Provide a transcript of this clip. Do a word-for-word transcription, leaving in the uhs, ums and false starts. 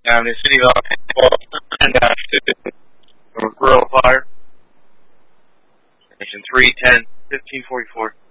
Down in the city of and dash two. From Rural Fire. Station three ten fifteen forty four.